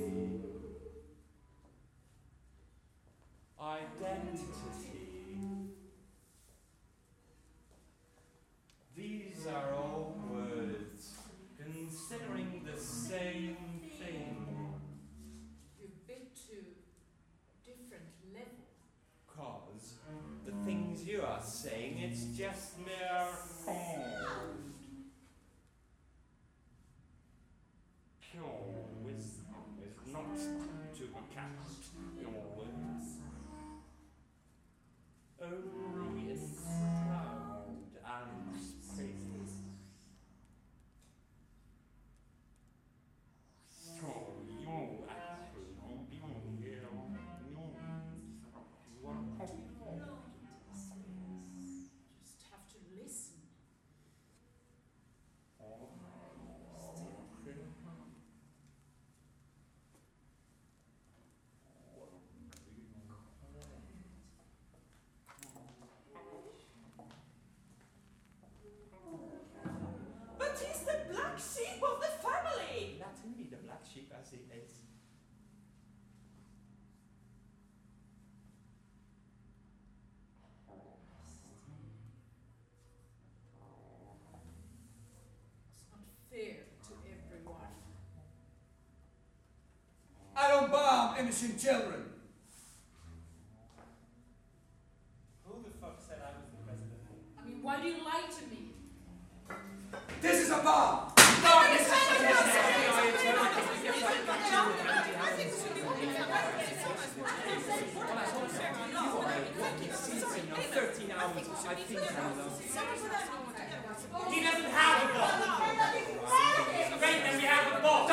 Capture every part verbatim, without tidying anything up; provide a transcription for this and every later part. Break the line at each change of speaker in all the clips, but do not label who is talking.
Identity. These are all words considering the same thing.
You've been to different level.
Cause the things you are saying, it's just mere sound. Pure wisdom is not to be cast your words. Only in proud and praises. So you actually be here. You are hopeful.
Just have to listen.
But he's the black sheep of the family!
Let him be the black sheep as he is.
It's not fair to everyone.
I don't bomb innocent children.
Who the fuck said I was the president?
I mean, why do you lie to me?
This is a bomb.
thirteen hours, I think I know.
He doesn't have a ball. Great, then we have a ball.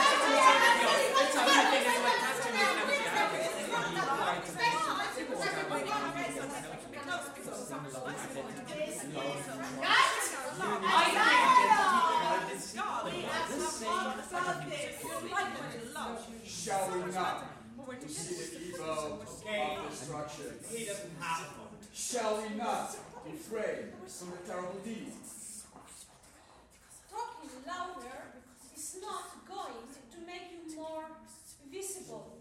Shall we not see the evil of destruction?
He doesn't have a ball.
Shall we not refrain from the terrible deeds?
Talking louder is not going to make you more visible.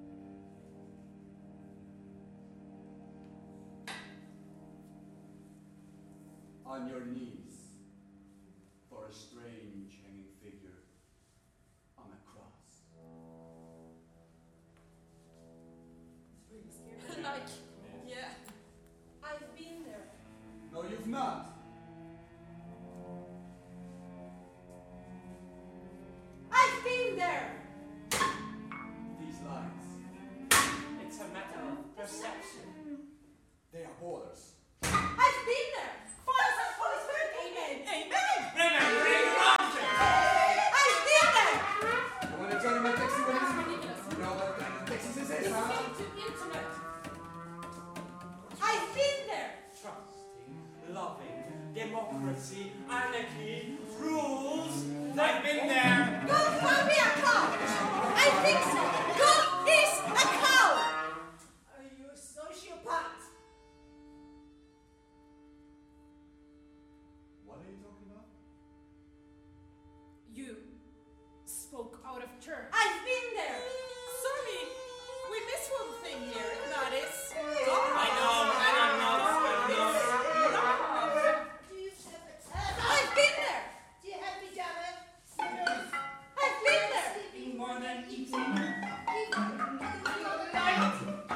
On your knees for a strange hanging figure on a cross.
Like, yeah.
I've been there.
No, you've not.
I've been there!
These lines,
It's a matter of perception.
they are borders.
I've been there! Follow the Holy Spirit, amen!
Amen!
Remembering object.
I've been there!
You want to join my taxi with us? You know what kind of taxi this is, huh?
To internet. I've been there!
Trusting, loving, democracy, anarchy, rules. I've been there.
God found me a cow! I think so! God is a cow!
Are you a sociopath?
What are you talking about?
You spoke out of turn.
I've been there!
Sorry, we missed one thing here, and that is...
I know, I don't know, I know.
I've been there!
Do you have me, Janet?
I've been there!
Sleeping more than eating.